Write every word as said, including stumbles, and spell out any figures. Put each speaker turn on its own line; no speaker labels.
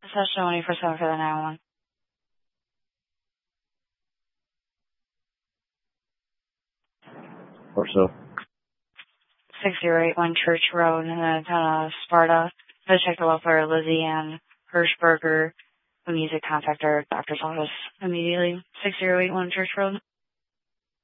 Session twenty-four seven for the nine one one.
Or so.
six zero eight one Church Road in the town of Sparta. To check the welfare of Lizzie Ann Hirschberger, who needs to contact our doctor's office immediately. six zero eight one Church Road.